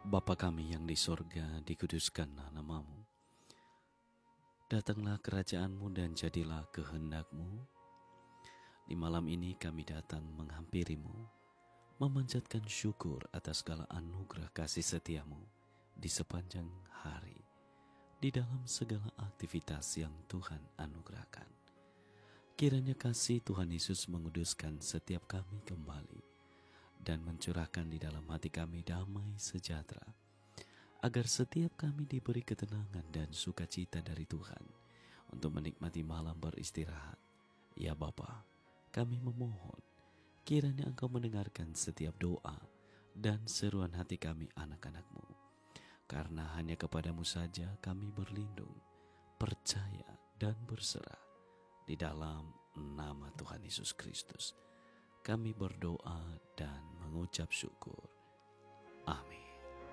Bapa kami yang di sorga, dikuduskanlah namamu. Datanglah kerajaanmu dan jadilah kehendak-Mu. Di malam ini kami datang menghampirimu, memanjatkan syukur atas segala anugerah kasih setiamu di sepanjang hari, di dalam segala aktivitas yang Tuhan anugerahkan. Kiranya kasih Tuhan Yesus menguduskan setiap kami kembali dan mencurahkan di dalam hati kami damai sejahtera, agar setiap kami diberi ketenangan dan sukacita dari Tuhan untuk menikmati malam beristirahat. Ya Bapa, kami memohon kiranya Engkau mendengarkan setiap doa dan seruan hati kami anak-anak-Mu, karena hanya kepadamu saja kami berlindung, percaya dan berserah. Di dalam nama Tuhan Yesus Kristus kami berdoa dan mengucap syukur. Amin.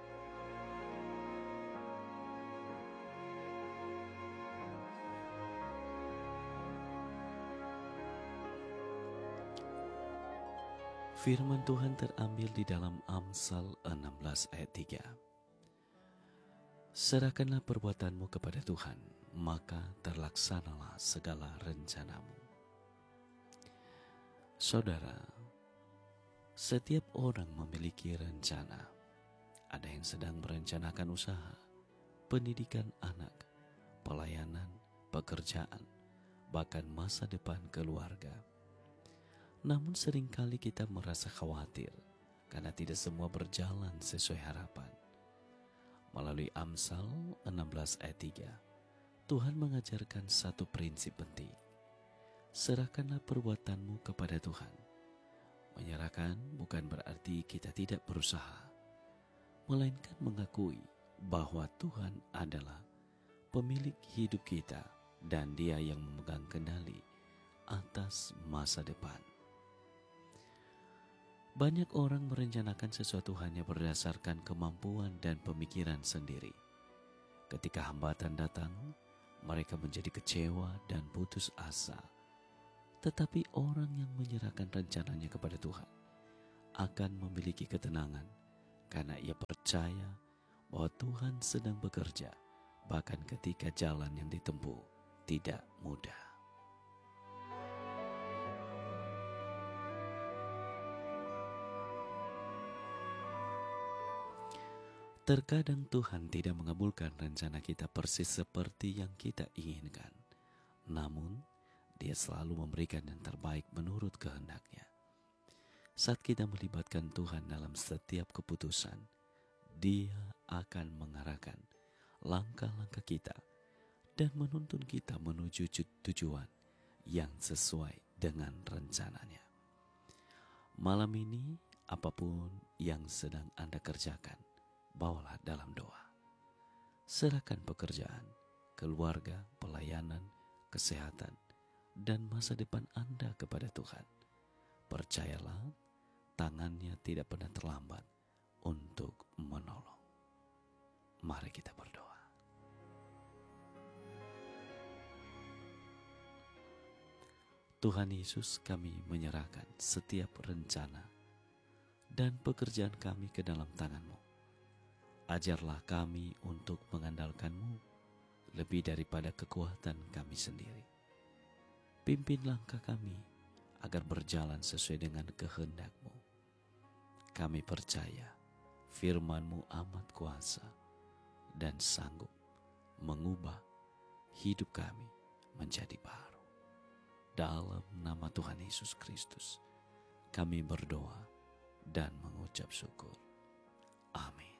Firman Tuhan terambil di dalam Amsal 16 ayat 3. Serahkanlah perbuatanmu kepada Tuhan, maka terlaksanalah segala rencanamu. Saudara, setiap orang memiliki rencana. Ada yang sedang merencanakan usaha, pendidikan anak, pelayanan, pekerjaan, bahkan masa depan keluarga. Namun seringkali kita merasa khawatir karena tidak semua berjalan sesuai harapan. Melalui Amsal 16 ayat 3, Tuhan mengajarkan satu prinsip penting. Serahkanlah perbuatanmu kepada Tuhan. Menyerahkan bukan berarti kita tidak berusaha, melainkan mengakui bahwa Tuhan adalah pemilik hidup kita dan Dia yang memegang kendali atas masa depan. Banyak orang merencanakan sesuatu hanya berdasarkan kemampuan dan pemikiran sendiri. Ketika hambatan datang, mereka menjadi kecewa dan putus asa. Tetapi orang yang menyerahkan rencananya kepada Tuhan akan memiliki ketenangan karena ia percaya bahwa Tuhan sedang bekerja, bahkan ketika jalan yang ditempuh tidak mudah. Terkadang Tuhan tidak mengabulkan rencana kita persis seperti yang kita inginkan. Namun, Dia selalu memberikan yang terbaik menurut kehendak-Nya. Saat kita melibatkan Tuhan dalam setiap keputusan, Dia akan mengarahkan langkah-langkah kita dan menuntun kita menuju tujuan yang sesuai dengan rencananya. Malam ini, apapun yang sedang Anda kerjakan, bawalah dalam doa. Serahkan pekerjaan, keluarga, pelayanan, kesehatan, dan masa depan Anda kepada Tuhan. Percayalah, tangan-Nya tidak pernah terlambat untuk menolong. Mari kita berdoa. Tuhan Yesus, kami menyerahkan setiap rencana dan pekerjaan kami ke dalam tangan-Mu. Ajarlah kami untuk mengandalkan-Mu lebih daripada kekuatan kami sendiri. Pimpin langkah kami agar berjalan sesuai dengan kehendak-Mu. Kami percaya firman-Mu amat kuasa dan sanggup mengubah hidup kami menjadi baru. Dalam nama Tuhan Yesus Kristus, kami berdoa dan mengucap syukur. Amin.